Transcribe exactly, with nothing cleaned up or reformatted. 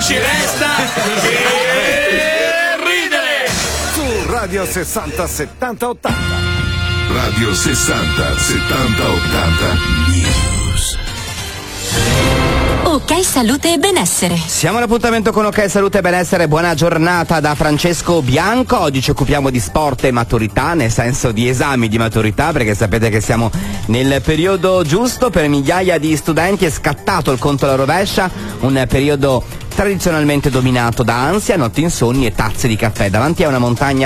ci resta che ridere. Su Radio sessanta settanta ottanta. Radio sessanta settanta ottanta News. Ok Salute e Benessere. Siamo all'appuntamento con Ok Salute e Benessere. Buona giornata da Francesco Bianco. Oggi ci occupiamo di sport e maturità, nel senso di esami di maturità, perché sapete che siamo nel periodo giusto per migliaia di studenti. È scattato il conto alla rovescia, un periodo tradizionalmente dominato da ansia, notti insonni e tazze di caffè davanti a una montagna